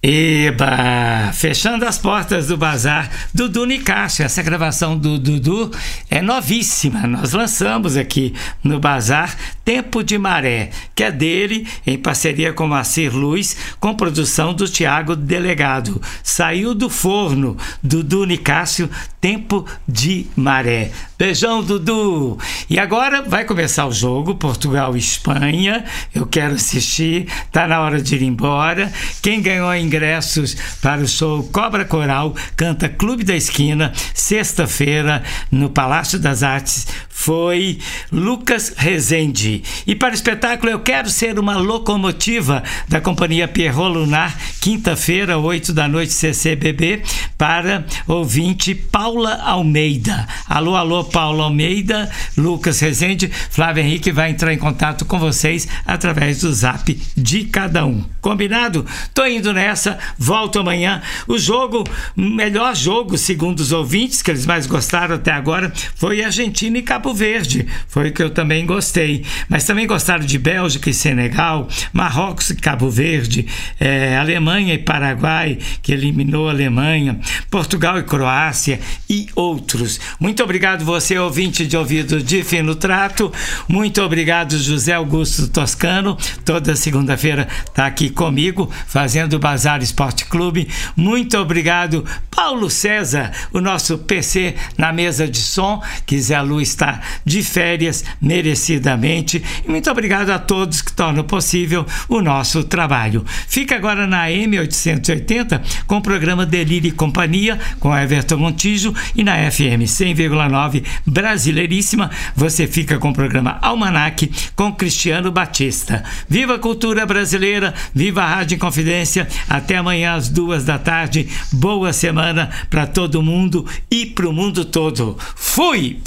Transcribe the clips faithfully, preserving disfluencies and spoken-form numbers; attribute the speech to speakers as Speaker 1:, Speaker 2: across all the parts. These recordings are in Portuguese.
Speaker 1: Eba! Fechando as portas do Bazar, Dudu Nicásio. Essa gravação do Dudu é novíssima. Nós lançamos aqui no Bazar Tempo de Maré, que é dele, em parceria com Macir Luz, com produção do Tiago Delegado. Saiu do forno, Dudu Nicásio, Tempo de Maré. Beijão, Dudu! E agora vai começar o jogo, Portugal e Espanha. Eu quero assistir, tá na hora de ir embora. Quem ganhou ingressos para o show Cobra Coral canta Clube da Esquina, sexta-feira, no Palácio das Artes, foi Lucas Rezende. E para o espetáculo Eu Quero Ser Uma Locomotiva, da companhia Pierrot Lunar, quinta-feira, oito da noite, C C B B, para ouvinte Paula Almeida. Alô, alô, Paula Almeida, Lucas Rezende, Flávio Henrique vai entrar em contato com vocês através do zap de cada um. Combinado? Tô indo nessa, volto amanhã. O jogo, melhor jogo, segundo os ouvintes, que eles mais gostaram até agora, foi Argentina e Cabo Verde. Foi o que eu também gostei. Mas também gostaram de Bélgica e Senegal, Marrocos e Cabo Verde, é, Alemanha e Paraguai, que eliminou a Alemanha, Portugal e Croácia e outros. Muito obrigado você, ouvinte de ouvido de fino trato. Muito obrigado, José Augusto Toscano. Toda segunda-feira está aqui comigo, fazendo o Bazar Esporte Clube. Muito obrigado, Paulo César, o nosso P C na mesa de som, que Zé Lu está de férias, merecidamente. E muito obrigado a todos que tornam possível o nosso trabalho. Fica agora na A M oitocentos e oitenta com o programa Delírio e Companhia, com Everton Montijo, e na F M cem vírgula nove Brasileiríssima, você fica com o programa Almanac com Cristiano Batista. Viva a cultura brasileira, viva a Rádio Inconfidência. Até amanhã às duas da tarde. Boa semana para todo mundo e para o mundo todo. Fui!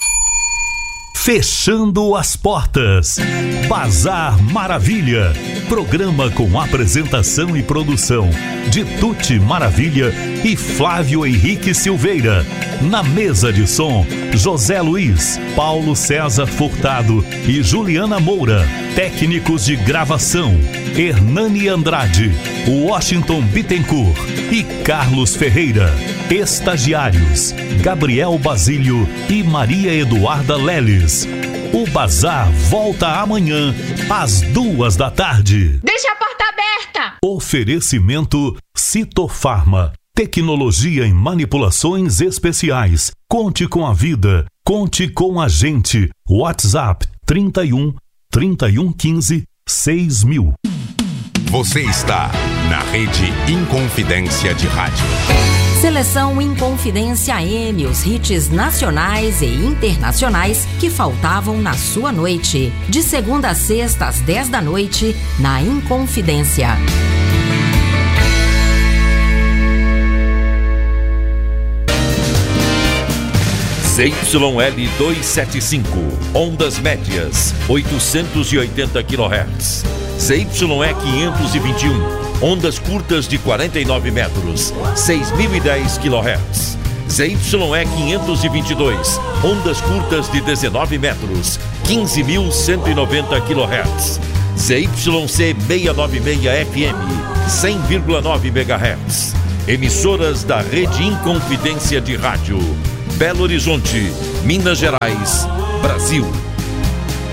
Speaker 2: Fechando as portas. Bazar Maravilha. Programa com apresentação e produção de Tuti Maravilha e Flávio Henrique Silveira. Na mesa de som, José Luiz, Paulo César Furtado e Juliana Moura. Técnicos de gravação, Hernani Andrade, Washington Bittencourt e Carlos Ferreira. Estagiários, Gabriel Basílio e Maria Eduarda Leles. O Bazar volta amanhã às duas da tarde.
Speaker 3: Deixa a porta aberta!
Speaker 2: Oferecimento Citofarma. Tecnologia em manipulações especiais. Conte com a vida. Conte com a gente. WhatsApp trinta e um, trinta e um, quinze, seis mil.
Speaker 4: Você está na Rede Inconfidência de Rádio.
Speaker 5: Seleção Inconfidência A M, os hits nacionais e internacionais que faltavam na sua noite. De segunda a sexta às dez da noite, na Inconfidência.
Speaker 6: Z Y L duzentos e setenta e cinco, ondas médias, oitocentos e oitenta quilohertz. Z Y E quinhentos e vinte e um, ondas curtas de quarenta e nove metros, seis mil e dez quilohertz. Z Y E quinhentos e vinte e dois, ondas curtas de dezenove metros, quinze mil cento e noventa quilohertz. Z Y C seiscentos e noventa e seis F M, cem vírgula nove megahertz. Emissoras da Rede Inconfidência de Rádio. Belo Horizonte, Minas Gerais, Brasil.